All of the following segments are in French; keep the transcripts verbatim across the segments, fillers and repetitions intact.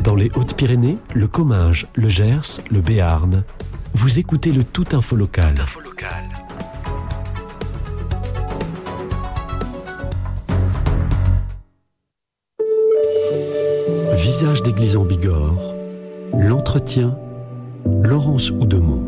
Dans les Hautes-Pyrénées, le Comminges, le Gers, le Béarn, vous écoutez le Tout Info Local. Tout Info Local. Visage d'église en Bigorre, l'entretien, Laurence Oudemont.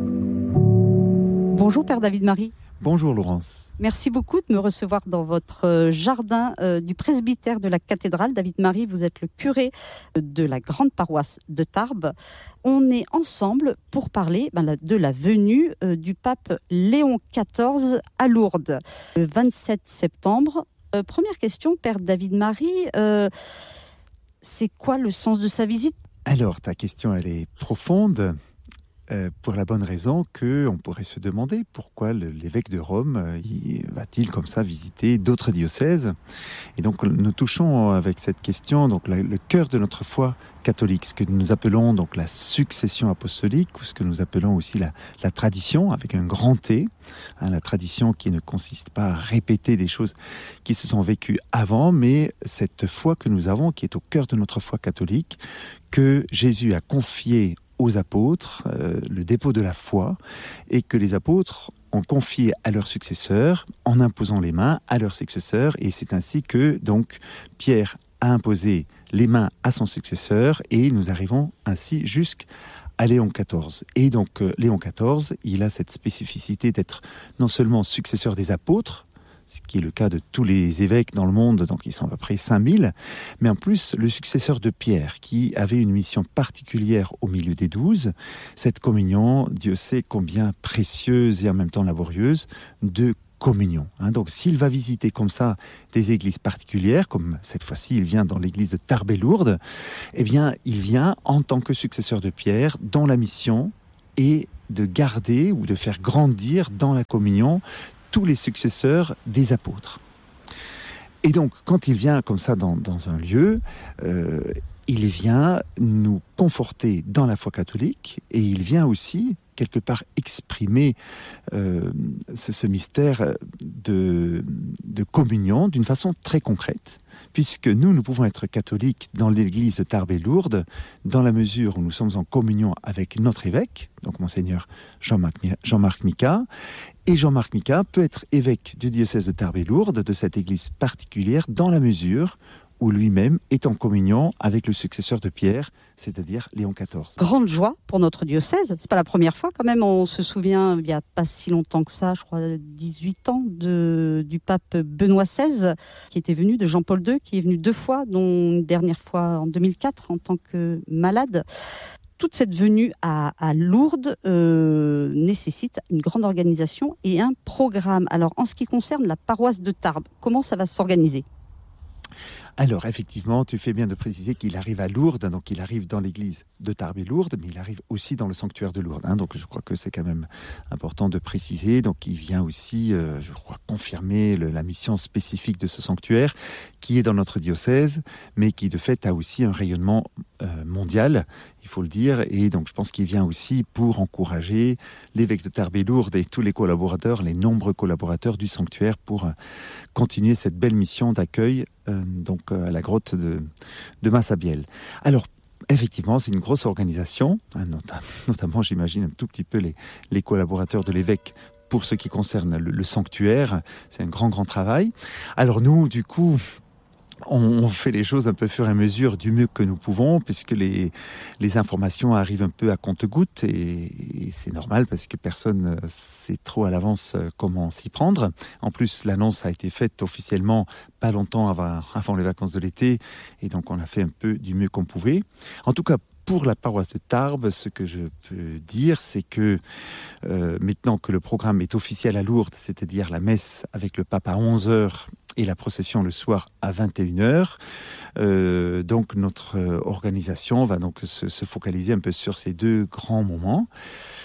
Bonjour Père David-Marie. Bonjour Laurence. Merci beaucoup de me recevoir dans votre jardin euh, du presbytère de la cathédrale. David-Marie, vous êtes le curé de la grande paroisse de Tarbes. On est ensemble pour parler ben, de la venue euh, du pape Léon quatorze à Lourdes, le vingt-sept septembre. Euh, première question, Père David-Marie, euh, c'est quoi le sens de sa visite ? Alors, ta question, elle est profonde. Euh, pour la bonne raison qu'on pourrait se demander pourquoi le, l'évêque de Rome euh, il, va-t-il comme ça visiter d'autres diocèses. Et donc nous touchons avec cette question donc la, le cœur de notre foi catholique, ce que nous appelons donc la succession apostolique, ou ce que nous appelons aussi la, la tradition avec un grand T, hein, la tradition qui ne consiste pas à répéter des choses qui se sont vécues avant, mais cette foi que nous avons qui est au cœur de notre foi catholique, que Jésus a confiée aux apôtres, euh, le dépôt de la foi, et que les apôtres ont confié à leurs successeurs en imposant les mains à leurs successeurs, et c'est ainsi que donc Pierre a imposé les mains à son successeur, et nous arrivons ainsi jusqu'à Léon quatorze. Et donc euh, Léon quatorze, il a cette spécificité d'être non seulement successeur des apôtres, ce qui est le cas de tous les évêques dans le monde, donc ils sont à peu près cinq mille, mais en plus le successeur de Pierre, qui avait une mission particulière au milieu des douze, cette communion, Dieu sait combien précieuse et en même temps laborieuse, de communion. Hein. Donc s'il va visiter comme ça des églises particulières, comme cette fois-ci il vient dans l'église de Tarbes et Lourdes, eh bien il vient en tant que successeur de Pierre, dont la mission est de garder ou de faire grandir dans la communion tous les successeurs des apôtres. Et donc, quand il vient comme ça dans, dans un lieu, euh, il vient nous conforter dans la foi catholique, et il vient aussi, quelque part, exprimer euh, ce, ce mystère de, de communion d'une façon très concrète, puisque nous, nous pouvons être catholiques dans l'église de Tarbes et Lourdes, dans la mesure où nous sommes en communion avec notre évêque, donc Monseigneur Jean-Marc, Jean-Marc Micas, et Jean-Marc Micas peut être évêque du diocèse de Tarbes et Lourdes, de cette église particulière, dans la mesure où lui-même est en communion avec le successeur de Pierre, c'est-à-dire Léon quatorze. Grande joie pour notre diocèse. C'est pas la première fois quand même. On se souvient, il n'y a pas si longtemps que ça, je crois dix-huit ans, de, du pape Benoît seize, qui était venu, de Jean-Paul deux, qui est venu deux fois, dont une dernière fois en deux mille quatre en tant que malade. Toute cette venue à, à Lourdes euh, nécessite une grande organisation et un programme. Alors, en ce qui concerne la paroisse de Tarbes, comment ça va s'organiser ? Alors, effectivement, tu fais bien de préciser qu'il arrive à Lourdes, donc il arrive dans l'église de Tarbes et Lourdes, mais il arrive aussi dans le sanctuaire de Lourdes. Hein, donc, je crois que c'est quand même important de préciser. Donc, il vient aussi, euh, je crois, confirmer le, la mission spécifique de ce sanctuaire, qui est dans notre diocèse, mais qui, de fait, a aussi un rayonnement euh, mondial, il faut le dire. Et donc, je pense qu'il vient aussi pour encourager l'évêque de Tarbes et Lourdes et tous les collaborateurs, les nombreux collaborateurs du sanctuaire, pour euh, continuer cette belle mission d'accueil euh, donc à la grotte de, de Massabielle. Alors, effectivement, c'est une grosse organisation, hein, not- notamment, j'imagine, un tout petit peu les, les collaborateurs de l'évêque pour ce qui concerne le, le sanctuaire. C'est un grand, grand travail. Alors nous, du coup, on, on fait les choses un peu au fur et à mesure du mieux que nous pouvons, puisque les, les informations arrivent un peu à compte-gouttes, et, et c'est normal parce que personne ne sait trop à l'avance comment s'y prendre. En plus, l'annonce a été faite officiellement pas longtemps avant, avant les vacances de l'été, et donc on a fait un peu du mieux qu'on pouvait. En tout cas, pour la paroisse de Tarbes, ce que je peux dire, c'est que euh, maintenant que le programme est officiel à Lourdes, c'est-à-dire la messe avec le pape à onze heures et la procession le soir à vingt et une heures, euh, donc notre euh, organisation va donc se, se focaliser un peu sur ces deux grands moments.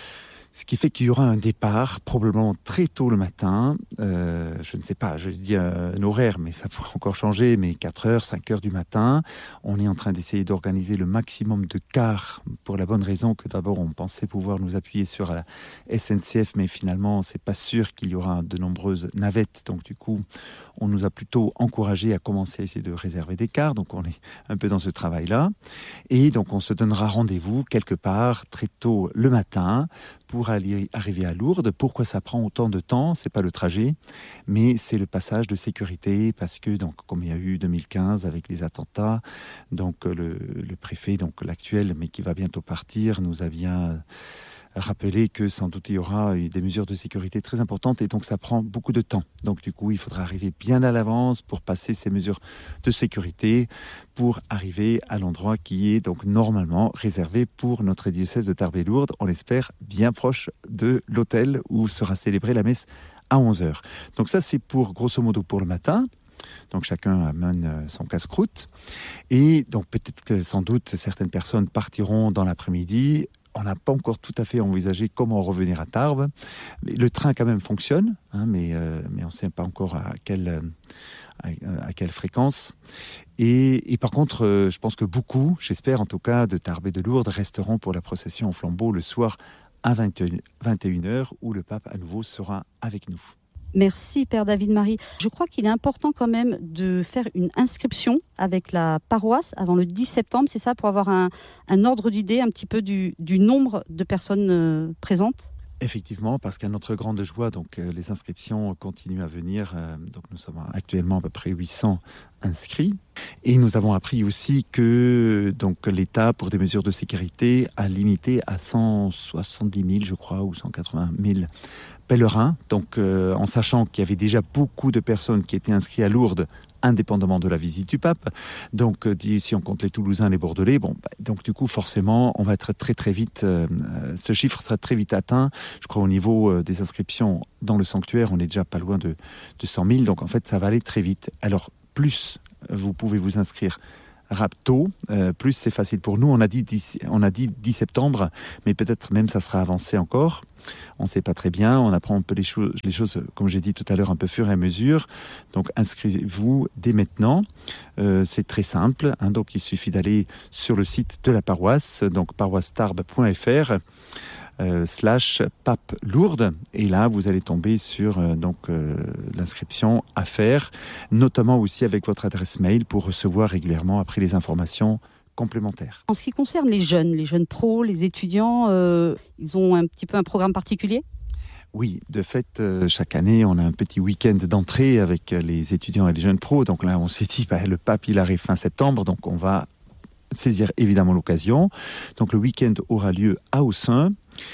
Ce qui fait qu'il y aura un départ probablement très tôt le matin. Euh, je ne sais pas, je dis un horaire, mais ça pourrait encore changer, mais quatre heures, cinq heures du matin. On est en train d'essayer d'organiser le maximum de cars pour la bonne raison que d'abord on pensait pouvoir nous appuyer sur la S N C F, mais finalement c'est pas sûr qu'il y aura de nombreuses navettes. Donc du coup, on nous a plutôt encouragé à commencer à essayer de réserver des cars. Donc on est un peu dans ce travail-là. Et donc on se donnera rendez-vous quelque part très tôt le matin pour aller, arriver à Lourdes. Pourquoi ça prend autant de temps? C'est pas le trajet, mais c'est le passage de sécurité, parce que donc comme il y a eu deux mille quinze avec les attentats, donc le, le préfet, donc l'actuel, mais qui va bientôt partir, nous a bien rappelé que sans doute il y aura des mesures de sécurité très importantes, et donc ça prend beaucoup de temps. Donc du coup, il faudra arriver bien à l'avance pour passer ces mesures de sécurité, pour arriver à l'endroit qui est donc normalement réservé pour notre diocèse de Tarbes-Lourdes. On l'espère bien proche de l'hôtel où sera célébrée la messe à onze heures. Donc ça, c'est pour grosso modo pour le matin. Donc chacun amène son casse-croûte. Et donc peut-être que sans doute certaines personnes partiront dans l'après-midi. On n'a pas encore tout à fait envisagé comment revenir à Tarbes. Le train quand même fonctionne, hein, mais, euh, mais on ne sait pas encore à quelle, à, à quelle fréquence. Et, et par contre, euh, je pense que beaucoup, j'espère en tout cas, de Tarbes et de Lourdes resteront pour la procession en flambeau le soir à vingt et une heures, où le pape à nouveau sera avec nous. Merci Père David-Marie. Je crois qu'il est important quand même de faire une inscription avec la paroisse avant le dix septembre, c'est ça, pour avoir un, un ordre d'idée un petit peu du, du nombre de personnes euh, présentes? Effectivement, parce qu'à notre grande joie, donc euh, les inscriptions continuent à venir. Euh, donc nous sommes actuellement à peu près huit cents inscrits. Et nous avons appris aussi que donc l'État, pour des mesures de sécurité, a limité à cent soixante-dix mille, je crois, ou cent quatre-vingts mille pèlerins. Donc euh, en sachant qu'il y avait déjà beaucoup de personnes qui étaient inscrites à Lourdes, indépendamment de la visite du pape. Donc, euh, si on compte les Toulousains, les Bordelais, bon, bah, donc du coup, forcément, on va être très très vite, euh, ce chiffre sera très vite atteint. Je crois au niveau euh, des inscriptions dans le sanctuaire, on est déjà pas loin de, de cent mille. Donc, en fait, ça va aller très vite. Alors, plus vous pouvez vous inscrire tôt, euh, plus c'est facile pour nous. On a dit dix, on a dit dix septembre, mais peut-être même ça sera avancé encore. On ne sait pas très bien, on apprend un peu les choses, les choses, comme j'ai dit tout à l'heure, un peu fur et à mesure. Donc inscrivez-vous dès maintenant. Euh, c'est très simple, hein, donc il suffit d'aller sur le site de la paroisse, donc paroissetarbes point f r. Euh, slash pape Lourdes, et là vous allez tomber sur euh, donc euh, l'inscription à faire, notamment aussi avec votre adresse mail pour recevoir régulièrement après les informations complémentaires. En ce qui concerne les jeunes, les jeunes pros, les étudiants, euh, ils ont un petit peu un programme particulier? Oui, de fait, euh, chaque année, on a un petit week-end d'entrée avec les étudiants et les jeunes pros. Donc là, on s'est dit, bah, le pape, il arrive fin septembre, donc on va saisir évidemment l'occasion. Donc le week-end aura lieu à Aussin,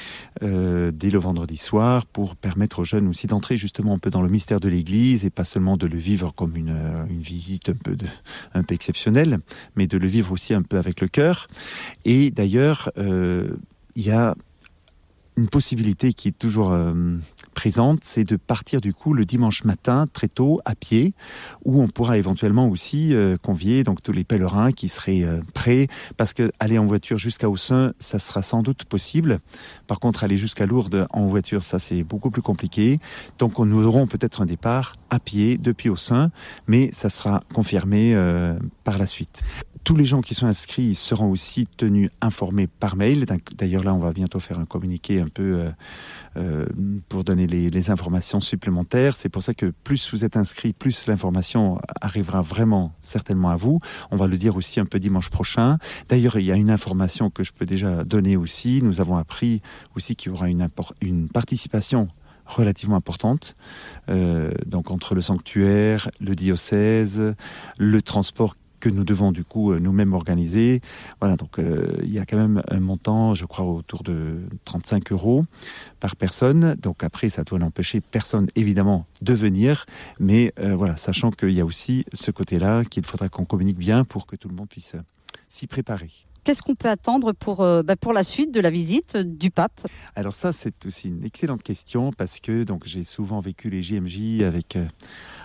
euh, dès le vendredi soir, pour permettre aux jeunes aussi d'entrer justement un peu dans le mystère de l'Église, et pas seulement de le vivre comme une, une visite un peu, de, un peu exceptionnelle, mais de le vivre aussi un peu avec le cœur. Et d'ailleurs, euh, il y a une possibilité qui est toujours euh, présente, c'est de partir du coup le dimanche matin très tôt à pied, où on pourra éventuellement aussi euh, convier donc tous les pèlerins qui seraient euh, prêts, parce que aller en voiture jusqu'à Aussin, ça sera sans doute possible. Par contre, aller jusqu'à Lourdes en voiture, ça c'est beaucoup plus compliqué. Donc nous aurons peut-être un départ à pied depuis Aussin, mais ça sera confirmé euh, par la suite. Tous les gens qui sont inscrits seront aussi tenus informés par mail. D'ailleurs, là, on va bientôt faire un communiqué un peu euh, euh, pour donner les, les informations supplémentaires. C'est pour ça que plus vous êtes inscrits, plus l'information arrivera vraiment certainement à vous. On va le dire aussi un peu dimanche prochain. D'ailleurs, il y a une information que je peux déjà donner aussi. Nous avons appris aussi qu'il y aura une, une participation relativement importante, euh, donc entre le sanctuaire, le diocèse, le transport que nous devons du coup nous-mêmes organiser. Voilà, donc euh, il y a quand même un montant, je crois, autour de trente-cinq euros par personne. Donc après, ça doit n'empêcher personne, évidemment, de venir. Mais euh, voilà, sachant qu'il y a aussi ce côté-là qu'il faudra qu'on communique bien pour que tout le monde puisse s'y préparer. Qu'est-ce qu'on peut attendre pour, euh, bah pour la suite de la visite du pape? Alors ça, c'est aussi une excellente question, parce que donc, j'ai souvent vécu les J M J avec... Euh,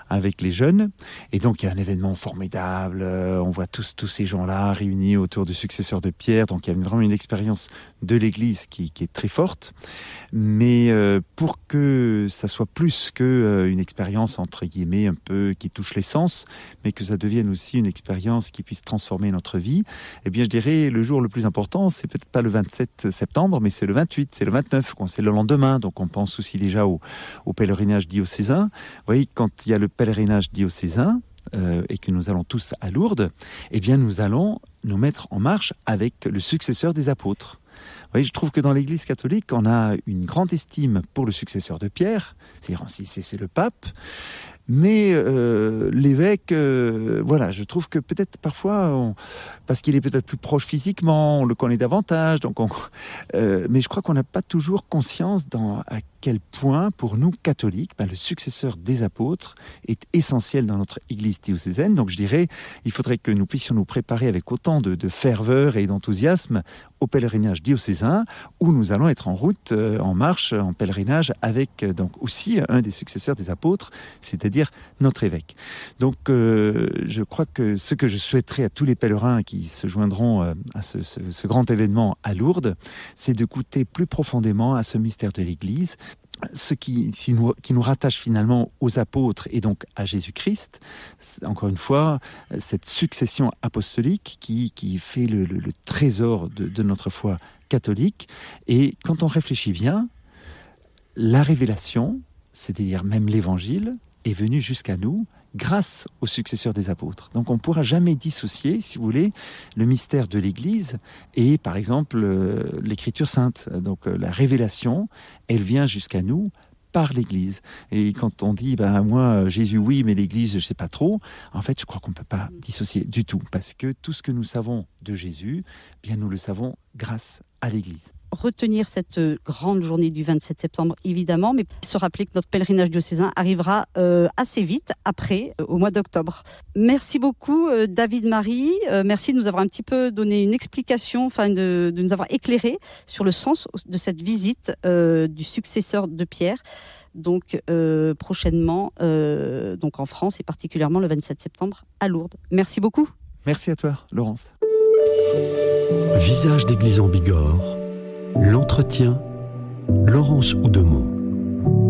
avec les jeunes. Et donc, il y a un événement formidable. Euh, on voit tous, tous ces gens-là réunis autour du successeur de Pierre. Donc, il y a vraiment une expérience de l'Église qui, qui est très forte. Mais euh, pour que ça soit plus qu'une euh, expérience, entre guillemets, un peu qui touche les sens, mais que ça devienne aussi une expérience qui puisse transformer notre vie, eh bien, je dirais, le jour le plus important, c'est peut-être pas le vingt-sept septembre, mais c'est le vingt-huit, c'est le vingt-neuf, c'est le lendemain. Donc, on pense aussi déjà au, au pèlerinage diocésain. Vous voyez, quand il y a le pèlerinage diocésain, euh, et que nous allons tous à Lourdes, eh bien, nous allons nous mettre en marche avec le successeur des apôtres. Vous voyez, je trouve que dans l'Église catholique, on a une grande estime pour le successeur de Pierre, c'est-à-dire c'est, c'est le pape, mais euh, l'évêque, euh, voilà, je trouve que peut-être parfois, on, parce qu'il est peut-être plus proche physiquement, on le connaît davantage, donc on, euh, mais je crois qu'on n'a pas toujours conscience dans, à quel point, pour nous catholiques, ben, le successeur des apôtres est essentiel dans notre Église diocésaine. Donc je dirais, il faudrait que nous puissions nous préparer avec autant de, de ferveur et d'enthousiasme au pèlerinage diocésain, où nous allons être en route, euh, en marche, en pèlerinage, avec euh, donc aussi un des successeurs des apôtres, c'est-à-dire notre évêque. Donc euh, je crois que ce que je souhaiterais à tous les pèlerins qui se joindront euh, à ce, ce, ce grand événement à Lourdes, c'est de goûter plus profondément à ce mystère de l'Église, ce qui, qui, nous, qui nous rattache finalement aux apôtres et donc à Jésus-Christ. Encore une fois, cette succession apostolique qui, qui fait le, le, le trésor de, de notre foi catholique. Et quand on réfléchit bien, la révélation, c'est-à-dire même l'Évangile, est venue jusqu'à nous grâce aux successeurs des apôtres. Donc on ne pourra jamais dissocier, si vous voulez, le mystère de l'Église et, par exemple, euh, l'Écriture sainte. Donc euh, la révélation, elle vient jusqu'à nous par l'Église. Et quand on dit, ben moi, Jésus, oui, mais l'Église, je ne sais pas trop, en fait, je crois qu'on ne peut pas dissocier du tout, parce que tout ce que nous savons de Jésus, bien nous le savons grâce à l'Église. Retenir cette grande journée du vingt-sept septembre, évidemment, mais se rappeler que notre pèlerinage diocésain arrivera euh, assez vite, après, euh, au mois d'octobre. Merci beaucoup, euh, David-Marie. Euh, merci de nous avoir un petit peu donné une explication, enfin de, de nous avoir éclairé sur le sens de cette visite euh, du successeur de Pierre. Donc euh, prochainement, euh, donc en France et particulièrement le vingt-sept septembre à Lourdes. Merci beaucoup. Merci à toi, Laurence. Visage d'église en Bigorre, l'entretien, Laurence Oudemont.